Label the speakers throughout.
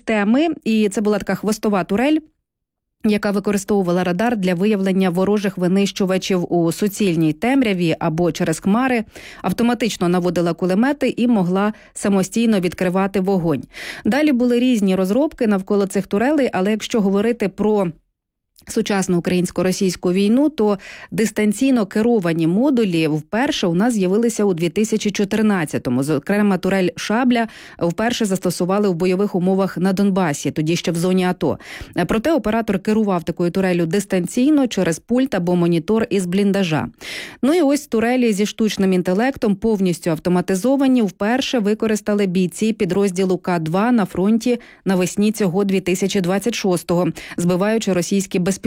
Speaker 1: системи, і це була така хвостова турель, яка використовувала радар для виявлення ворожих винищувачів у суцільній темряві або через хмари, автоматично наводила кулемети і могла самостійно відкривати вогонь. Далі були різні розробки навколо цих турелей, але якщо говорити про сучасну українсько-російську війну, то дистанційно керовані модулі вперше у нас з'явилися у 2014-му. Зокрема, турель «Шабля» вперше застосували в бойових умовах на Донбасі, тоді ще в зоні АТО. Проте оператор керував такою турелью дистанційно через пульт або монітор із бліндажа. Ну і ось турелі зі штучним інтелектом, повністю автоматизовані, вперше використали бійці підрозділу К-2 на фронті навесні цього 2026-го, збиваючи російські безпілотники.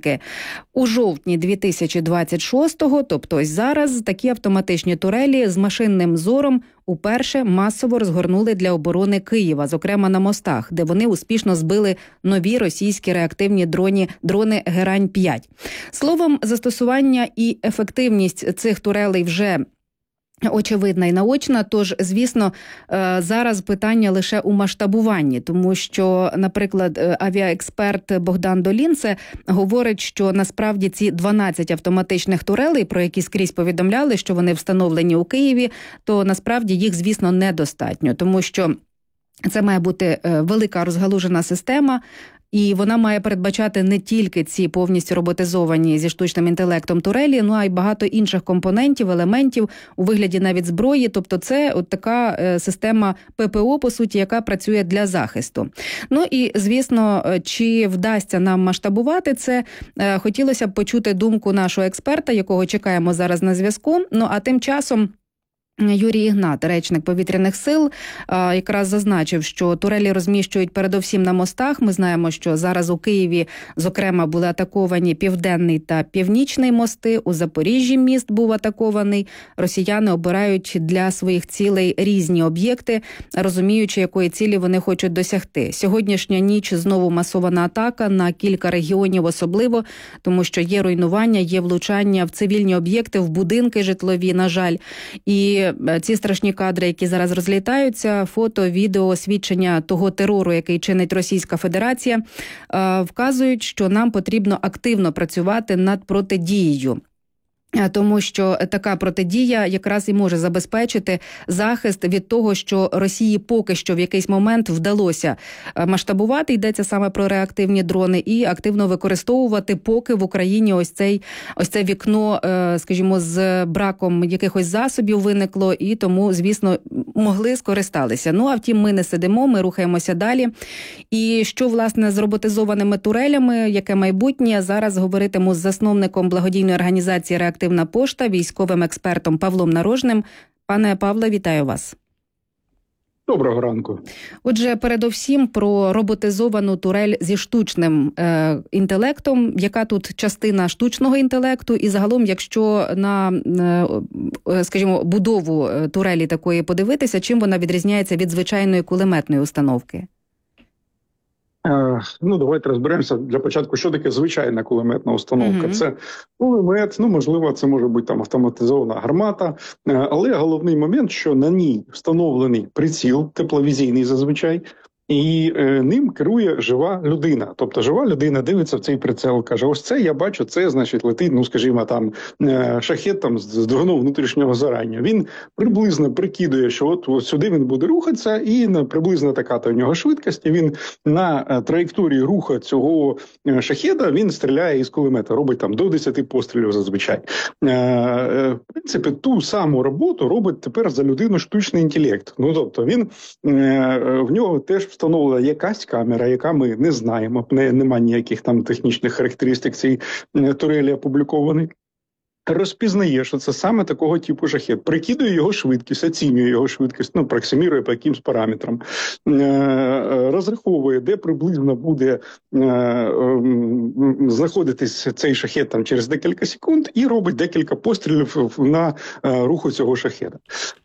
Speaker 1: У жовтні 2026-го, тобто ось зараз, такі автоматичні турелі з машинним зором уперше масово розгорнули для оборони Києва, зокрема на мостах, де вони успішно збили нові російські реактивні дрони Герань-5. Словом, застосування і ефективність цих турелей вже очевидна і наочна, тож, звісно, зараз питання лише у масштабуванні, тому що, наприклад, авіаексперт Богдан Долінце говорить, що насправді ці 12 автоматичних турелей, про які скрізь повідомляли, що вони встановлені у Києві, то насправді їх, звісно, недостатньо, тому що це має бути велика розгалужена система, і вона має передбачати не тільки ці повністю роботизовані зі штучним інтелектом турелі, ну а й багато інших компонентів, елементів у вигляді навіть зброї. Тобто це от така система ППО, по суті, яка працює для захисту. Ну і, звісно, чи вдасться нам масштабувати це, хотілося б почути думку нашого експерта, якого чекаємо зараз на зв'язку. Ну а тим часом Юрій Ігнат, речник повітряних сил, якраз зазначив, що турелі розміщують передовсім на мостах. Ми знаємо, що зараз у Києві, зокрема, були атаковані Південний та Північний мости, у Запоріжжі міст був атакований. Росіяни обирають для своїх цілей різні об'єкти, розуміючи, якої цілі вони хочуть досягти. Сьогоднішня ніч знову масована атака на кілька регіонів особливо, тому що є руйнування, є влучання в цивільні об'єкти, в будинки житлові, на жаль. І ці страшні кадри, які зараз розлітаються, фото, відео, свідчення того терору, який чинить Російська Федерація, вказують, що нам потрібно активно працювати над протидією. Тому що така протидія якраз і може забезпечити захист від того, що Росії поки що в якийсь момент вдалося масштабувати, йдеться саме про реактивні дрони, і активно використовувати, поки в Україні ось це вікно, скажімо, з браком якихось засобів виникло, і тому, звісно, могли скористалися. Ну, а втім, ми не сидимо, ми рухаємося далі. І що, власне, з роботизованими турелями, яке майбутнє, зараз говоритиму з засновником благодійної організації «Реактивна пошта», військовим експертом Павлом Нарожним. Пане Павле, вітаю вас.
Speaker 2: Доброго ранку.
Speaker 1: Отже, передовсім про роботизовану турель зі штучним інтелектом. Яка тут частина штучного інтелекту? І загалом, якщо на, скажімо, будову турелі такої подивитися, чим вона відрізняється від звичайної кулеметної установки?
Speaker 2: Давайте розберемося для початку, що таке звичайна кулеметна установка. Це кулемет, можливо, це може бути там автоматизована гармата, але головний момент, що на ній встановлений приціл, тепловізійний зазвичай, і ним керує жива людина. Тобто жива людина дивиться в цей прицел, каже, ось це я бачу, це, значить, летить, скажімо, там, шахет там, з двигуном внутрішнього згорання. Він приблизно прикидує, що от сюди він буде рухатися, і приблизно така-то в нього швидкість, і він на траєкторії руху цього шахеда, він стріляє із кулемета, робить там до 10 пострілів зазвичай. В принципі, ту саму роботу робить тепер за людину штучний інтелект. Тобто він, в нього теж встановлена якась камера, яка ми не знаємо, нема ніяких там технічних характеристик цієї турелі опублікованої. Розпізнає, що це саме такого типу шахет, прикидує його швидкість, оцінює його швидкість, проксимірує по якимсь параметрам, розраховує, де приблизно буде знаходитись цей шахет там через декілька секунд і робить декілька пострілів на руху цього шахеда.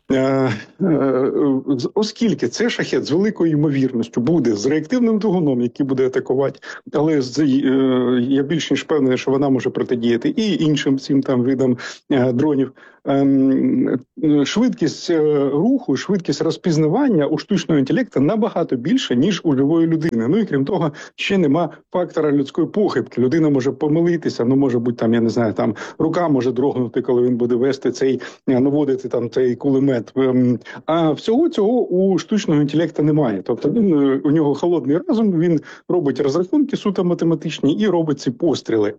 Speaker 2: Оскільки цей шахет з великою ймовірністю буде з реактивним двигуном, який буде атакувати, але я більш ніж впевнений, що вона може протидіяти і іншим цим там видам дронів. Швидкість руху, швидкість розпізнавання у штучного інтелекту набагато більше, ніж у живої людини. Ну і крім того, ще нема фактора людської похибки. Людина може помилитися, може бути там, я не знаю, там рука може дрогнути, коли він буде вести наводити там цей кулемет. А всього цього у штучного інтелекту немає. Тобто у нього холодний розум, він робить розрахунки суто математичні і робить ці постріли.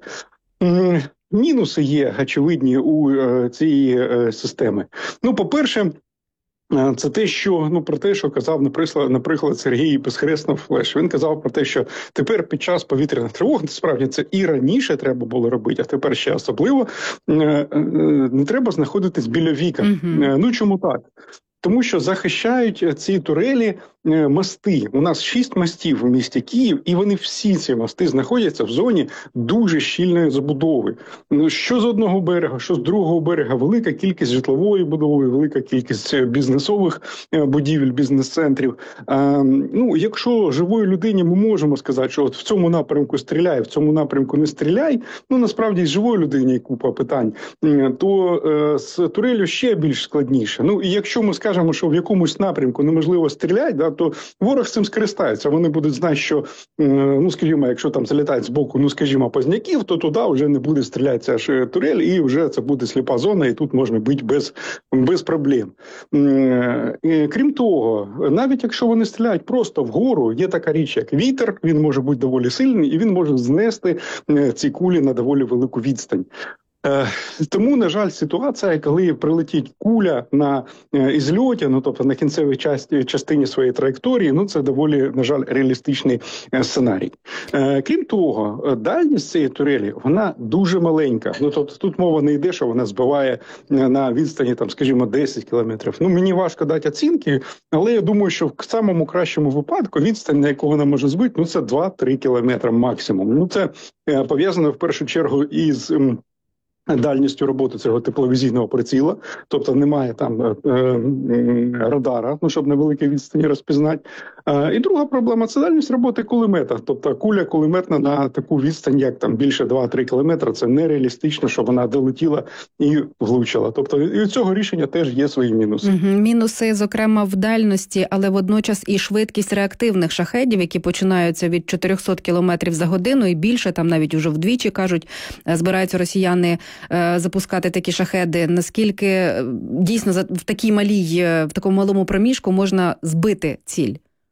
Speaker 2: Мінуси є очевидні у цієї системи. По-перше, це те, що про те, що казав, наприклад, Сергій Безхреснов Флеш. Він казав про те, що тепер під час повітряних тривог, насправді це і раніше треба було робити, а тепер ще особливо, не треба знаходитись біля вікон. Чому так? Тому що захищають ці турелі мости. У нас 6 мостів у місті Київ, і вони всі ці мости знаходяться в зоні дуже щільної забудови. Що з одного берега, що з другого берега, велика кількість житлової будови, велика кількість бізнесових будівель, бізнес-центрів. Якщо живої людині ми можемо сказати, що от в цьому напрямку стріляй, в цьому напрямку не стріляй, насправді з живої людині купа питань, то з турелью ще більш складніше. І якщо ми скажемо, що в якомусь напрямку неможливо стріляти, то ворог цим скористається. Вони будуть знати, що, скажімо, якщо там залітають з боку, Позняків, то туди вже не буде стріляти ця ж турель, і вже це буде сліпа зона, і тут можна бити без проблем. Крім того, навіть якщо вони стріляють просто вгору, є така річ, як вітер, він може бути доволі сильний, і він може знести ці кулі на доволі велику відстань. Тому, на жаль, ситуація, коли прилетить куля на ізльоті, тобто на кінцевій частині своєї траєкторії, це доволі, на жаль, реалістичний сценарій. Крім того, дальність цієї турелі, вона дуже маленька. Тобто тут мова не йде, що вона збиває на відстані, скажімо, 10 кілометрів. Мені важко дати оцінки, але я думаю, що в самому кращому випадку відстань, на яку вона може збити, це 2-3 кілометри максимум. Це пов'язано в першу чергу із дальністю роботи цього тепловізійного приціла, тобто немає там радара, щоб на великій відстані розпізнати. І друга проблема – це дальність роботи кулемета. Тобто куля кулеметна на таку відстань, як там більше 2-3 кілометри, це нереалістично, щоб вона долетіла і влучила. Тобто і у цього рішення теж є свої мінуси.
Speaker 1: Мінуси, зокрема, в дальності, але водночас і швидкість реактивних шахедів, які починаються від 400 км за годину і більше, там навіть уже вдвічі, кажуть, збираються росіяни запускати такі шахеди. Наскільки дійсно в такому малому проміжку можна збити ціль?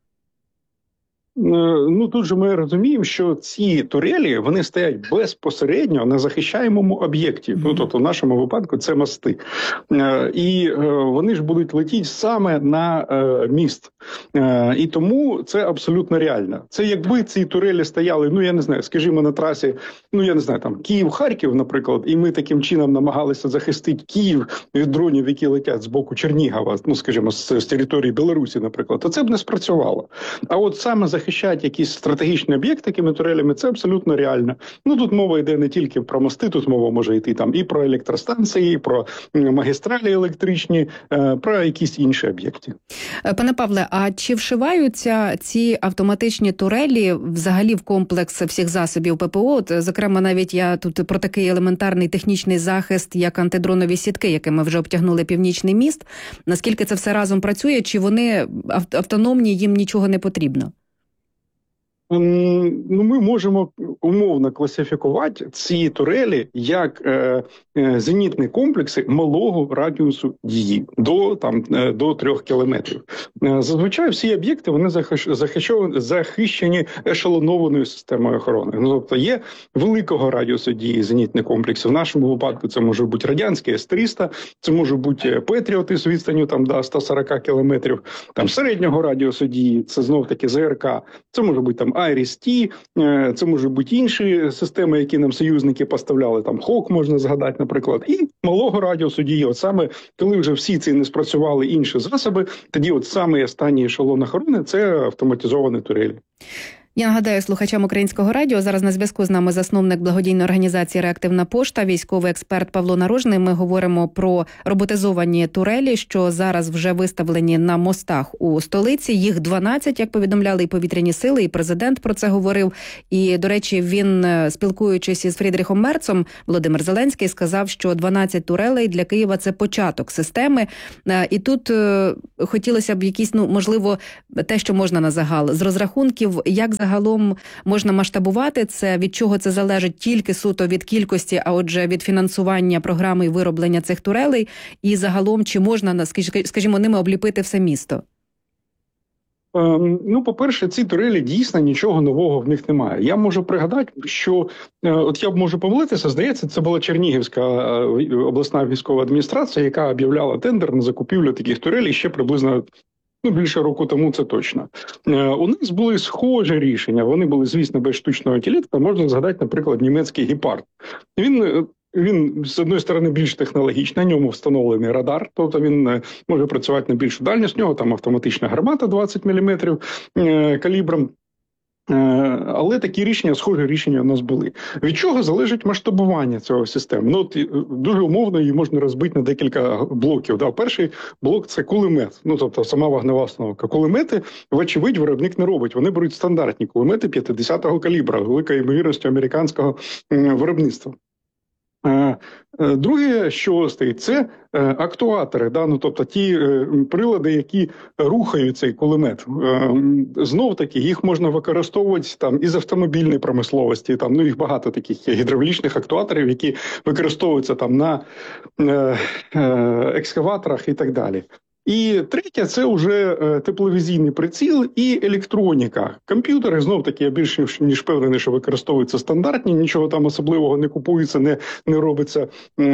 Speaker 2: Тут же ми розуміємо, що ці турелі, вони стоять безпосередньо на захищаємому об'єкті. Тобто в нашому випадку це мости. І вони ж будуть летіти саме на міст. І тому це абсолютно реально. Це якби ці турелі стояли, я не знаю, скажімо, на трасі, Київ-Харків, наприклад, і ми таким чином намагалися захистити Київ від дронів, які летять з боку Чернігова, скажімо, з території Білорусі, наприклад, то це б не спрацювало. А от саме захищати якісь стратегічні об'єкти такими турелями, це абсолютно реально. Тут мова йде не тільки про мости, тут мова може йти і про електростанції, і про магістралі електричні, про якісь інші об'єкти.
Speaker 1: Пане Павле, а чи вшиваються ці автоматичні турелі взагалі в комплекс всіх засобів ППО? Зокрема, навіть я тут про такий елементарний технічний захист, як антидронові сітки, якими вже обтягнули Північний міст. Наскільки це все разом працює? Чи вони автономні, їм нічого не потрібно?
Speaker 2: Ми можемо умовно класифікувати ці турелі як зенітні комплекси малого радіусу дії до 3 кілометрів. Зазвичай всі об'єкти вони захищені ешелонованою системою охорони. Тобто є великого радіусу дії зенітні комплекси. В нашому випадку це може бути радянський С-300, це може бути Петріоти з відстанню до 140 кілометрів, середнього радіусу дії, це знов-таки ЗРК, це може бути Айріс-Ті, це можуть бути інші системи, які нам союзники поставляли, ХОК можна згадати, наприклад, і малого радіусу дії. От саме, коли вже всі ці не спрацювали інші засоби, тоді саме останній ешелон охорони – це автоматизовані турелі.
Speaker 1: Я нагадаю слухачам Українського радіо, зараз на зв'язку з нами засновник благодійної організації «Реактивна пошта», військовий експерт Павло Нарожний. Ми говоримо про роботизовані турелі, що зараз вже виставлені на мостах у столиці. Їх 12, як повідомляли і повітряні сили, і президент про це говорив. І, до речі, він, спілкуючись із Фрідріхом Мерцом, Володимир Зеленський сказав, що 12 турелей для Києва – це початок системи. І тут хотілося б якісь, можливо, те, що можна на загал, з розрахунків, як загалом можна масштабувати це, від чого це залежить тільки суто від кількості, а отже від фінансування програми і вироблення цих турелей, і загалом чи можна, скажімо, ними обліпити все місто?
Speaker 2: По-перше, ці турелі дійсно нічого нового в них немає. Я можу пригадати, що, от я можу помилитися, здається, це була Чернігівська обласна військова адміністрація, яка об'являла тендер на закупівлю таких турелей ще приблизно більше року тому, це точно. У нас були схожі рішення. Вони були, звісно, без штучного інтелекту. Можна згадати, наприклад, німецький «Гепард». Він, з одної сторони, більш технологічний, на ньому встановлений радар, тобто він може працювати на більшу дальність, у нього там автоматична гармата 20 мм калібром. Але такі рішення, схожі рішення у нас були. Від чого залежить масштабування цього системи? Дуже умовно її можна розбити на декілька блоків. Перший блок – це кулемет, тобто сама вогнева установка. Кулемети, вочевидь, виробник не робить. Вони беруть стандартні кулемети 50-го калібра, великою ймовірністю американського виробництва. Друге, що стоїть, це актуатори, тобто ті прилади, які рухають цей кулемет. Знов-таки, їх можна використовувати із автомобільної промисловості, їх багато таких гідравлічних актуаторів, які використовуються на екскаваторах і так далі. І третє – це вже тепловізійний приціл і електроніка. Комп'ютери, знов-таки, я більш ніж впевнений, що використовуються стандартні, нічого там особливого не купується, не робиться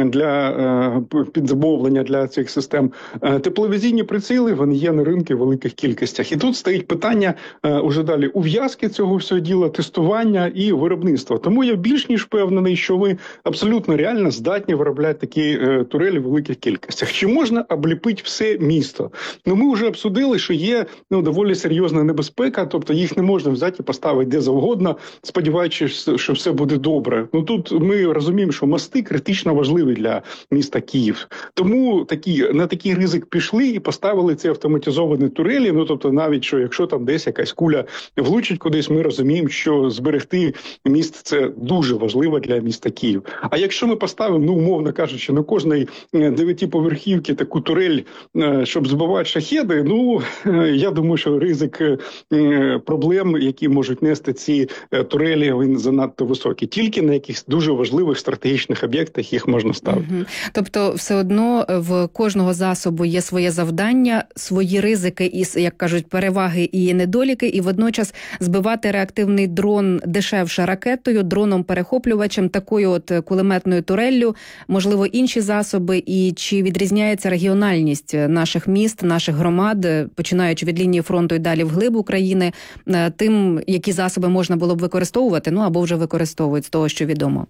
Speaker 2: для підзамовлення для цих систем. Тепловізійні приціли, вони є на ринку в великих кількостях. І тут стоїть питання уже далі ув'язки цього всього діла, тестування і виробництва. Тому я більш ніж впевнений, що ви абсолютно реально здатні виробляти такі турелі в великих кількостях. Чи можна обліпити все місто? Ми вже обсудили, що є доволі серйозна небезпека, тобто їх не можна взяти і поставити де завгодно, сподіваючись, що все буде добре. Тут ми розуміємо, що мости критично важливі для міста Київ. Тому на такий ризик пішли і поставили ці автоматизовані турелі, тобто навіть, що якщо там десь якась куля влучить кудись, ми розуміємо, що зберегти міст – це дуже важливо для міста Київ. А якщо ми поставимо, умовно кажучи, на кожній 9-поверхівці таку турель, щоб збивати шахеди, я думаю, що ризик проблем, які можуть нести ці турелі, він занадто високий. Тільки на якихось дуже важливих стратегічних об'єктах їх можна ставити.
Speaker 1: Тобто все одно в кожного засобу є своє завдання, свої ризики і, як кажуть, переваги і недоліки, і водночас збивати реактивний дрон дешевше ракетою, дроном-перехоплювачем, такою от кулеметною туреллю, можливо, інші засоби, і чи відрізняється регіональність наших міст, наших громад, починаючи від лінії фронту і далі вглиб України, тим, які засоби можна було б використовувати, або вже використовують з того, що відомо?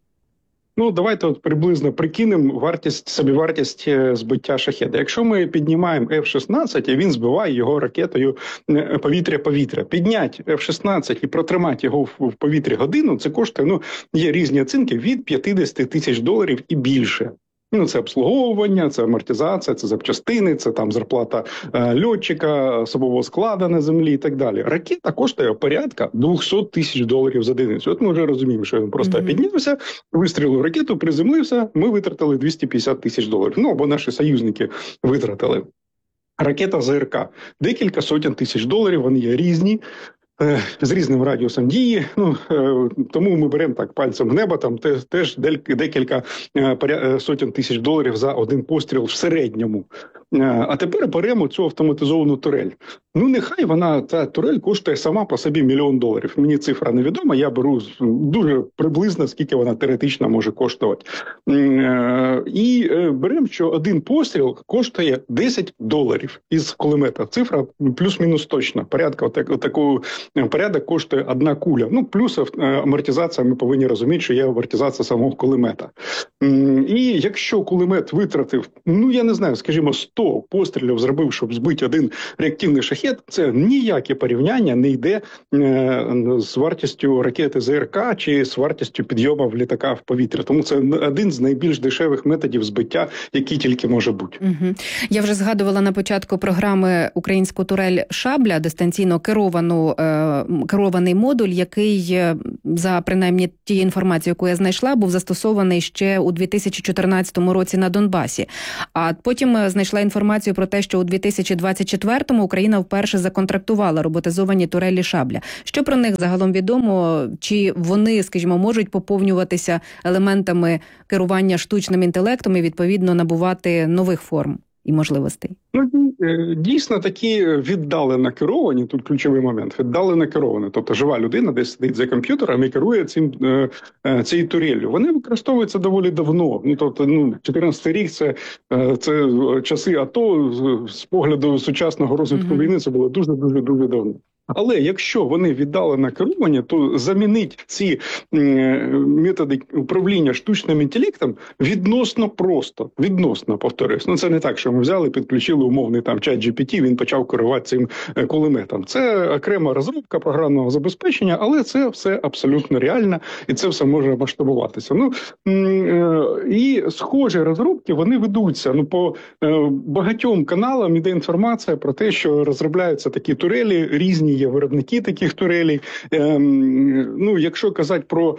Speaker 2: Давайте приблизно прикинемо собівартість збиття шахеда. Якщо ми піднімаємо F-16, і він збиває його ракетою повітря-повітря. Підняти F-16 і протримати його в повітрі годину, це коштує, є різні оцінки, від $50 тисяч і більше. Це обслуговування, це амортизація, це запчастини, це зарплата льотчика, особового складу на землі і так далі. Ракета коштує порядка $200 тисяч за одиницю. От ми вже розуміємо, що він просто піднявся, вистрілив ракету, приземлився, ми витратили $250 тисяч. Або наші союзники витратили. Ракета ЗРК. Декілька сотень тисяч доларів, вони є різні. З різним радіусом дії, тому ми беремо пальцем в небо, там теж декілька сотень тисяч доларів за один постріл в середньому. А тепер беремо цю автоматизовану турель. Нехай ця турель коштує сама по собі $1 мільйон. Мені цифра невідома, я беру дуже приблизно, скільки вона теоретично може коштувати. І беремо, що один постріл коштує $10 із кулемета. Цифра плюс-мінус точно. Порядок коштує одна куля. Плюс амортизація, ми повинні розуміти, що є амортизація самого кулемета. І якщо кулемет витратив, я не знаю, скажімо, 100 пострілів зробив, щоб збити один реактивний шахет, це ніяке порівняння не йде з вартістю ракети ЗРК чи з вартістю підйому літака в повітря. Тому це один з найбільш дешевих методів збиття, який тільки може бути.
Speaker 1: Угу. Я вже згадувала на початку програми українську турель «Шабля», дистанційно керований модуль, який, за принаймні тією інформацією, яку я знайшла, був застосований ще у 2014 році на Донбасі. А потім знайшла інформацію про те, що у 2024-му Україна вперше законтрактувала роботизовані турелі «Шабля». Що про них загалом відомо? Чи вони, скажімо, можуть поповнюватися елементами керування штучним інтелектом і, відповідно, набувати нових форм і можливостей?
Speaker 2: Ну, дійсно, такі віддалено керовані, тут ключовий момент, віддалено керовані. Тобто жива людина десь сидить за комп'ютером і керує цією туреллю. Вони використовуються доволі давно. Ну, тобто, 14-й рік – це часи АТО, з погляду сучасного розвитку війни, це було дуже-дуже давно. Але якщо вони віддалено керовані, то замінить ці методи управління штучним інтелектом відносно просто. Відносно, повторюсь. Ну, це не так, що ми взяли, підключили умовний там чат GPT, він почав керувати цим кулеметом. Це окрема розробка програмного забезпечення, але це все абсолютно реально, і це все може масштабуватися. Ну, і схожі розробки, вони ведуться. Ну, по багатьом каналам іде інформація про те, що розробляються такі турелі, різні є виробники таких турелей. Ну, якщо казати про,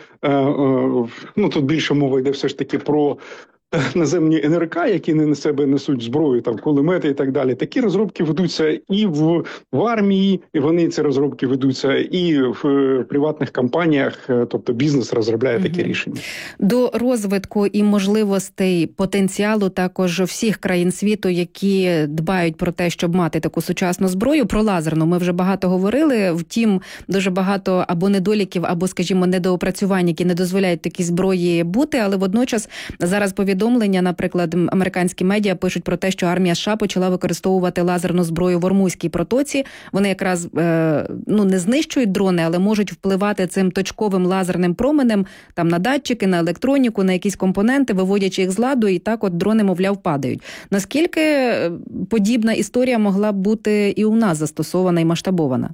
Speaker 2: тут більше мова йде все ж таки про наземні НРК, які на себе несуть зброю, там кулемети і так далі. Такі розробки ведуться і в армії, і вони ці розробки ведуться і в приватних компаніях, тобто бізнес розробляє такі рішення.
Speaker 1: До розвитку і можливостей потенціалу також всіх країн світу, які дбають про те, щоб мати таку сучасну зброю, про лазерну ми вже багато говорили, втім дуже багато або недоліків, або, скажімо, недоопрацювань, які не дозволяють такій зброї бути, але водночас зараз повідомлення, наприклад, американські медіа пишуть про те, що армія США почала використовувати лазерну зброю в Ормузькій протоці. Вони якраз не знищують дрони, але можуть впливати цим точковим лазерним променем там на датчики, на електроніку, на якісь компоненти, виводячи їх з ладу, і так от дрони, мовляв, падають. Наскільки подібна історія могла б бути і у нас застосована і масштабована?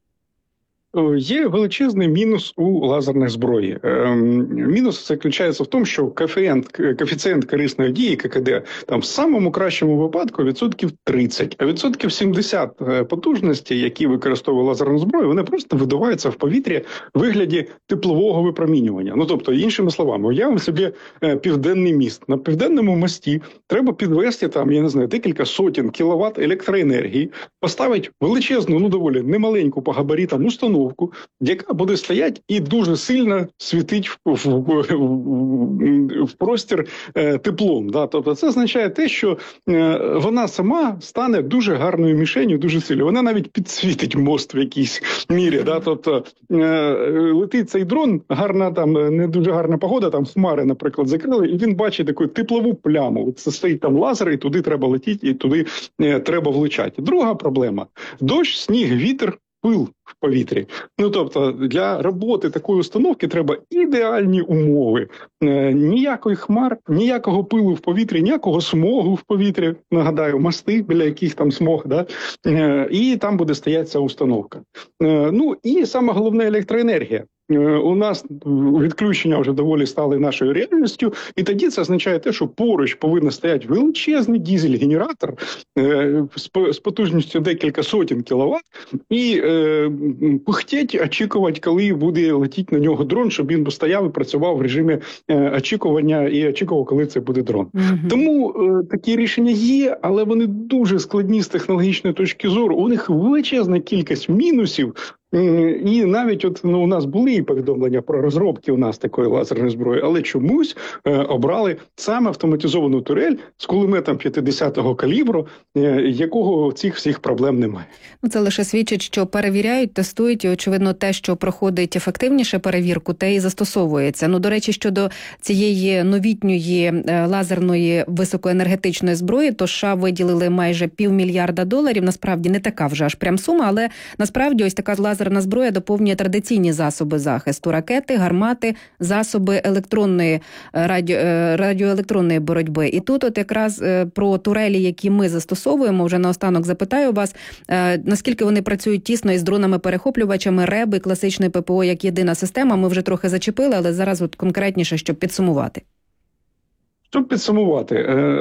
Speaker 2: Є величезний мінус у лазерних зброї. Мінус заключається в тому, що коефіцієнт корисної дії, ККД, там в самому кращому випадку 30%, а 70% потужності, які використовує лазерну зброю, вони просто видуваються в повітрі в вигляді теплового випромінювання. Ну, тобто, іншими словами, уявимо собі південний міст. На південному мості треба підвести декілька сотень кіловат електроенергії, поставити величезну, доволі немаленьку по габаритам установку, яка буде стояти і дуже сильно світить в простір теплом. Да? Тобто це означає те, що вона сама стане дуже гарною мішенью, дуже сильно. Вона навіть підсвітить мост в якійсь мірі. Да? Тобто летить цей дрон, не дуже гарна погода, там хмари, наприклад, закрили, і він бачить таку теплову пляму. Це стоїть там лазер, і туди треба летіти, і туди треба влучати. Друга проблема – дощ, сніг, вітер, пил в повітрі. Ну, тобто, для роботи такої установки треба ідеальні умови. Ніякої хмар, ніякого пилу в повітрі, ніякого смогу в повітрі. Нагадаю, мости, біля яких там смог, да? І там буде стояти ця установка. Ну, і саме головне – електроенергія. У нас відключення вже доволі стали нашою реальністю, і тоді це означає те, що поруч повинен стояти величезний дизель-генератор з потужністю декілька сотень кіловат і пихтеть, очікувати, коли буде летіти на нього дрон, щоб він стояв і працював в режимі очікування і очікував, коли це буде дрон. Тому такі рішення є, але вони дуже складні з технологічної точки зору. У них величезна кількість мінусів. І навіть у нас були повідомлення про розробки у нас такої лазерної зброї, але чомусь обрали саме автоматизовану турель з кулеметом 50-го калібру, якого цих всіх проблем немає.
Speaker 1: Це лише свідчить, що перевіряють, тестують, і, очевидно, те, що проходить ефективніше перевірку, те і застосовується. До речі, щодо цієї новітньої лазерної високоенергетичної зброї, то США виділили майже $500 мільярда. Насправді не така вже аж прям сума, але насправді ось така лазерна лазерна зброя доповнює традиційні засоби захисту: ракети, гармати, засоби електронної радіоелектронної боротьби. І тут от якраз про турелі, які ми застосовуємо, вже наостанок запитаю вас, наскільки вони працюють тісно із дронами-перехоплювачами, РЕБ і класичної ППО як єдина система. Ми вже трохи зачепили, але зараз от конкретніше, щоб підсумувати.
Speaker 2: Щоб підсумувати,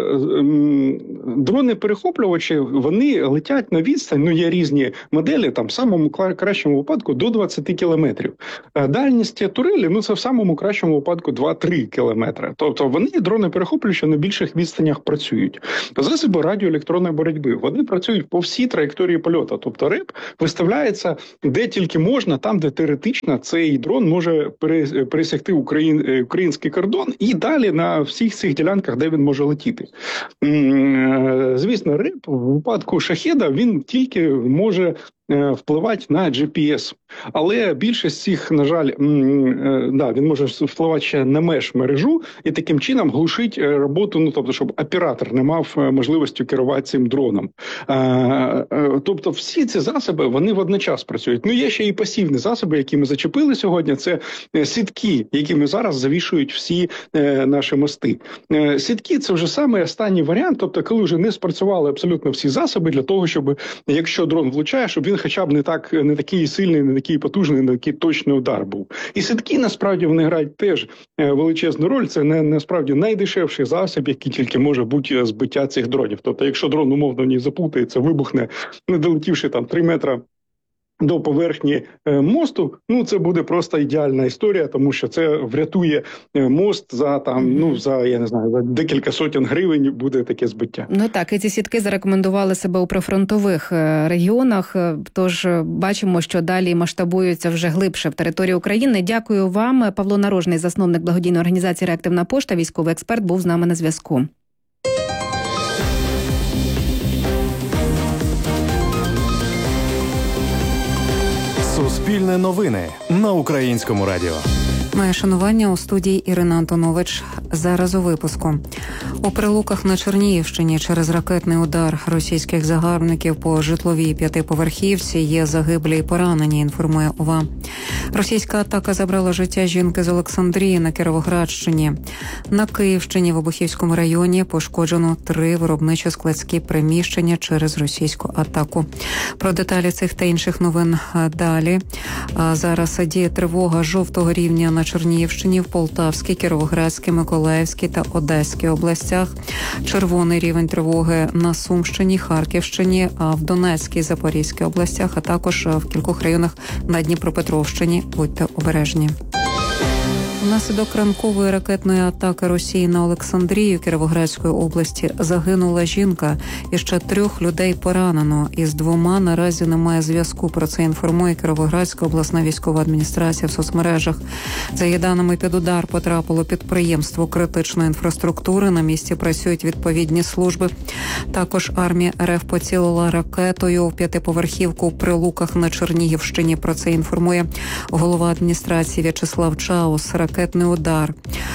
Speaker 2: дрони-перехоплювачі, вони летять на відстань, є різні моделі, там в самому кращому випадку до 20 кілометрів. Дальність турелі, це в самому кращому випадку 2-3 кілометри. Тобто вони, дрони-перехоплювачі, на більших відстанях працюють. Засоби радіоелектронної боротьби, вони працюють по всій траєкторії польоту. Тобто РЕБ виставляється де тільки можна, там, де теоретично цей дрон може пересягти український кордон і далі на всіх цих ділянках, де він може летіти. Звісно, РЕБ в випадку шахеда, він тільки може впливати на GPS. Але більшість цих, на жаль, він може впливати ще на меж-мережу і таким чином глушить роботу, тобто, щоб оператор не мав можливості керувати цим дроном. Тобто всі ці засоби, вони водночас працюють. Є ще і пасивні засоби, які ми зачепили сьогодні, це сітки, якими зараз завішують всі наші мости. Сітки – це вже саме останній варіант, тобто, коли вже не спрацювали абсолютно всі засоби для того, щоб, якщо дрон влучає, щоб він хоча б не такий сильний, не такий потужний, не такий точний удар був. І сітки, насправді, вони грають теж величезну роль. Це насправді найдешевший засіб, який тільки може бути збиття цих дронів. Тобто, якщо дрон умовно в ній заплутається, вибухне, не долетівши 3 метри до поверхні мосту, це буде просто ідеальна історія, тому що це врятує мост за за декілька сотень гривень буде таке збиття.
Speaker 1: Так, і ці сітки зарекомендували себе у прифронтових регіонах, тож бачимо, що далі масштабуються вже глибше в території України. Дякую вам. Павло Нарожний, засновник благодійної організації «Реактивна пошта», військовий експерт, був з нами на зв'язку.
Speaker 3: Суспільне новини на Українському радіо.
Speaker 4: Моє шанування, у студії Ірина Антонович. Зараз у випуску. У Прилуках на Чернігівщині через ракетний удар російських загарбників по житловій 5-поверхівці є загиблі і поранені, інформує ОВА. Російська атака забрала життя жінки з Олександрії на Кіровоградщині. На Київщині в Обухівському районі пошкоджено 3 виробничо-складські приміщення через російську атаку. Про деталі цих та інших новин далі. Зараз діє тривога жовтого рівня на Чернігівщині, в Полтавській, Кіровоградській, Миколаївській та Одеській областях. Червоний рівень тривоги на Сумщині, Харківщині, в Донецькій і Запорізькій областях, а також в кількох районах на Дніпропетровщині. Будьте обережні. Внаслідок ранкової ракетної атаки Росії на Олександрію Кіровоградської області загинула жінка і ще 3 людей поранено. Із 2 наразі немає зв'язку. Про це інформує Кіровоградська обласна військова адміністрація в соцмережах. За її даними, під удар потрапило підприємство критичної інфраструктури. На місці працюють відповідні служби. Також армія РФ поцілила ракетою в 5-поверхівку у Прилуках на Чернігівщині. Про це інформує голова адміністрації В'ячеслав Чаус. Ракетний удар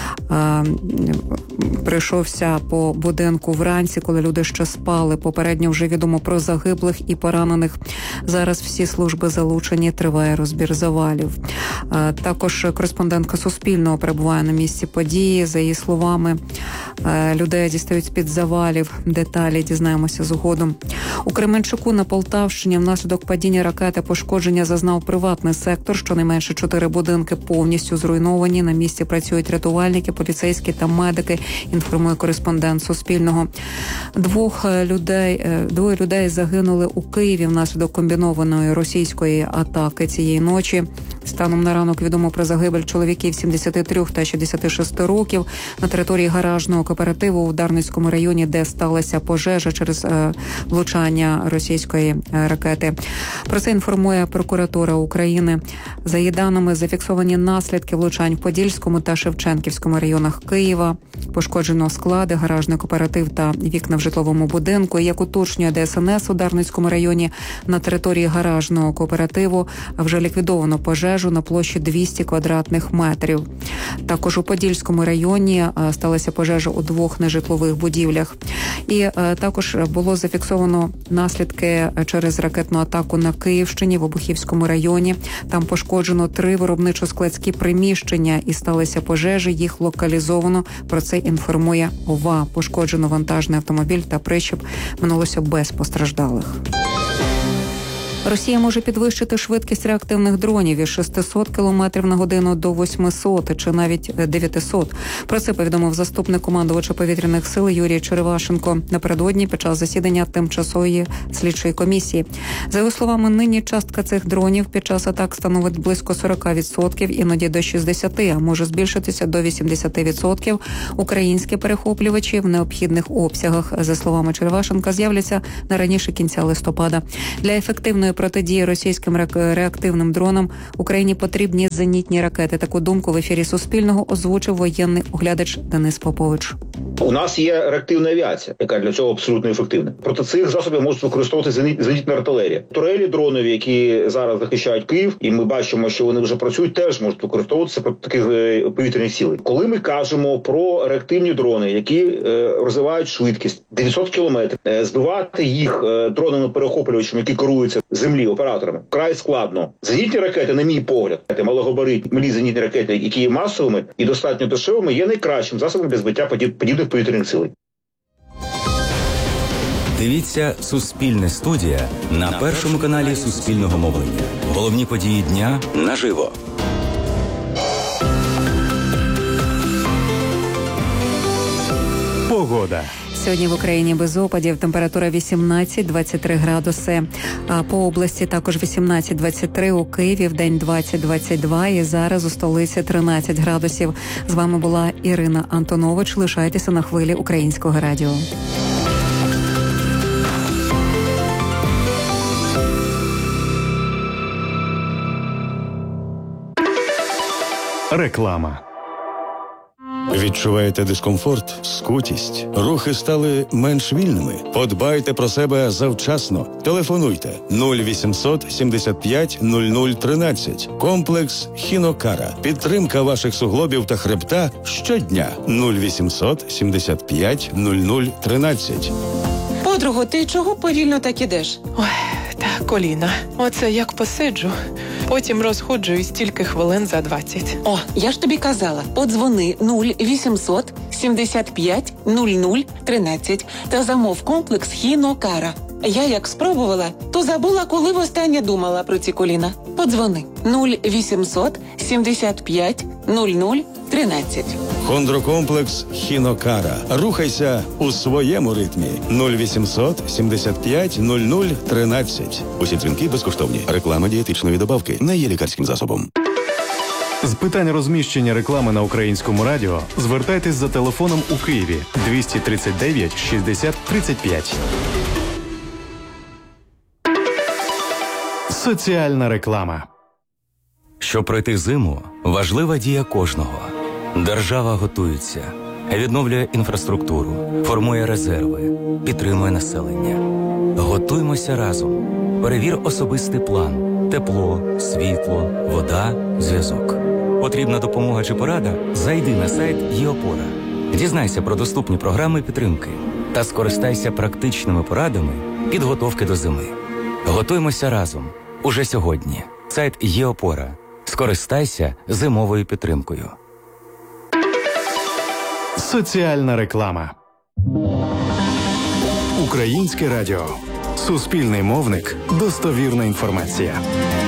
Speaker 4: прийшовся по будинку вранці, коли люди ще спали. Попередньо вже відомо про загиблих і поранених. Зараз всі служби залучені, триває розбір завалів. Також кореспондентка Суспільного перебуває на місці події. За її словами, людей дістають з-під завалів. Деталі дізнаємося згодом. У Кременчуку на Полтавщині внаслідок падіння ракети пошкодження зазнав приватний сектор. Щонайменше 4 будинки повністю зруйновані. На місці працюють рятувальники, поліцейські та медики, інформує кореспондент Суспільного. 2 людей загинули у Києві внаслідок комбінованої російської атаки цієї ночі. Станом на ранок відомо про загибель чоловіків 73 та 66 років на території гаражного кооперативу у Дарницькому районі, де сталася пожежа через влучання російської ракети. Про це інформує прокуратура України. За її даними, зафіксовані наслідки влучань в Подільському та Шевченківському районах Києва. Пошкоджено склади, гаражний кооператив та вікна в житловому будинку. Як уточнює ДСНС, у Дарницькому районі на території гаражного кооперативу вже ліквідовано пожежу. пожежу на площі 200 квадратних метрів. Також у Подільському районі сталася пожежа у 2 нежитлових будівлях. І також було зафіксовано наслідки через ракетну атаку на Київщині в Обухівському районі. Там пошкоджено 3 виробничо-складські приміщення і сталися пожежі. Їх локалізовано. Про це інформує ОВА. Пошкоджено вантажний автомобіль та причіп. Минулося без постраждалих. Росія може підвищити швидкість реактивних дронів із 600 км на годину до 800 чи навіть 900. Про це повідомив заступник командувача повітряних сил Юрій Черевашенко напередодні під час засідання тимчасової слідчої комісії. За його словами, нині частка цих дронів під час атак становить близько 40%, іноді до 60%, а може збільшитися до 80%. Українські перехоплювачі в необхідних обсягах, за словами Черевашенка, з'являться не раніше кінця листопада. Для ефективної протидії російським реактивним дронам Україні потрібні зенітні ракети. Таку думку в ефірі Суспільного озвучив воєнний оглядач Денис Попович.
Speaker 5: У нас є реактивна авіація, яка для цього абсолютно ефективна. Проти цих засобів можуть використовувати зенітна артилерія. Турелі дронові, які зараз захищають Київ, і ми бачимо, що вони вже працюють, теж можуть використовуватися проти таких повітряних сил. Коли ми кажемо про реактивні дрони, які розвивають швидкість 900 км, збивати їх дронами-перехоплювачами, які керуються землі операторами, вкрай складно. Зенітні ракети, на мій погляд, малогабаритні, малі зенітні ракети, які є масовими і достатньо дешевими, є найкращим засобом для збиття подібних повітряних сил.
Speaker 6: Дивіться «Суспільне студія» на першому каналі Суспільного мовлення. Головні події дня наживо.
Speaker 3: Погода.
Speaker 4: Сьогодні в Україні без опадів, температура 18-23 градуси. А по області також 18-23, у Києві вдень 20-22 і зараз у столиці 13 градусів. З вами була Ірина Антонович. Лишайтеся на хвилі Українського радіо.
Speaker 3: Реклама.
Speaker 7: Відчуваєте дискомфорт, скутість? Рухи стали менш вільними? Подбайте про себе завчасно. Телефонуйте 0800 75 00 13. Комплекс Хінокара. Підтримка ваших суглобів та хребта щодня. 0800 75 00 13.
Speaker 8: Подруго, ти чого повільно так ідеш?
Speaker 9: Ой, та коліна. Оце як посиджу. Потім розходжуюсь тільки хвилин за 20.
Speaker 8: О, я ж тобі казала, подзвони 0800 75 00 13 та замов комплекс Хінокара. Я як спробувала, то забула, коли востаннє думала про ці коліна. Подзвони 0800 75 00 13.
Speaker 7: Хондрокомплекс Хінокара. Рухайся у своєму ритмі. 0800 75 00 13. Усі дзвінки безкоштовні. Реклама дієтичної добавки не є лікарським засобом.
Speaker 3: З питань розміщення реклами на Українському радіо звертайтесь за телефоном у Києві 239 60 35. Соціальна реклама.
Speaker 6: Щоб пройти зиму, важлива дія кожного. Держава готується, відновлює інфраструктуру, формує резерви, підтримує населення. Готуймося разом. Перевір особистий план. Тепло, світло, вода, зв'язок. Потрібна допомога чи порада? Зайди на сайт ЄОПОРА. Дізнайся про доступні програми підтримки та скористайся практичними порадами підготовки до зими. Готуймося разом. Уже сьогодні. Сайт ЄОПОРА. Скористайся зимовою підтримкою.
Speaker 3: Соціальна реклама. Українське радіо. Суспільний мовник. Достовірна інформація.